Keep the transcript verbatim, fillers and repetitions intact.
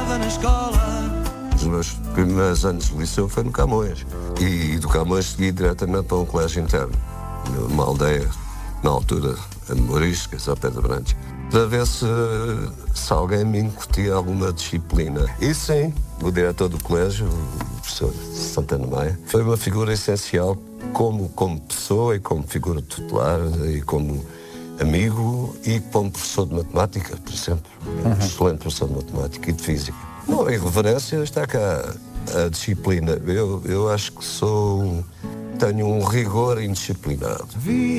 estava na escola. Os meus primeiros anos de liceu foi no Camões. E do Camões segui diretamente para um colégio interno, numa aldeia, na altura, a memorísticas, ao pé de Brantes, para ver se, se alguém me incutia alguma disciplina. E sim, o diretor do colégio, o professor Santana Maia, foi uma figura essencial como, como pessoa e como figura tutelar e como amigo e como professor de matemática, por exemplo. Uhum. Excelente professor de matemática e de física. Não, a irreverência está cá, a disciplina. Eu, eu acho que sou, tenho um rigor indisciplinado.